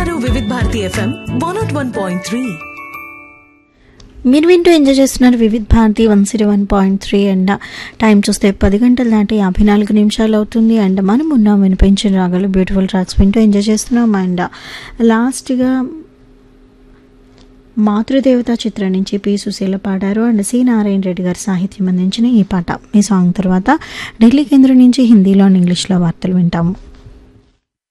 వింటున్నారు వివిధ భారతి ఎఫ్ఎం 101.3. మీరు వింటూ ఎంజాయ్ చేస్తున్నారు వివిధ భారతి 101.3 అండ్ టైం చూస్తే 10 గంటలు దాటి 54 నిమిషాలు అవుతుంది. అండ్ మనం ఉన్నాం వినిపించిన రాగాలు బ్యూటిఫుల్ ట్రాక్స్ వింటూ ఎంజాయ్ చేస్తున్నాం. అండ్ లాస్ట్గా మాతృదేవత చిత్రం నుంచి పి సుశీల పాడారు అండ్ సి నారాయణ రెడ్డి గారు సాహిత్యం అందించిన ఈ పాట. ఈ సాంగ్ తర్వాత ఢిల్లీ కేంద్రం నుంచి హిందీలో ఇంగ్లీష్లో వార్తలు వింటాము.